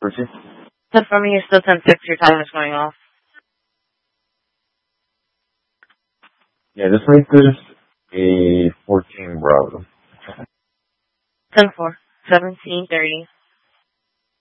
Proceed. Confirming you're still 10-6, your time is going off. Yeah, this make this a 14 Bravo. 10-4, 17:30.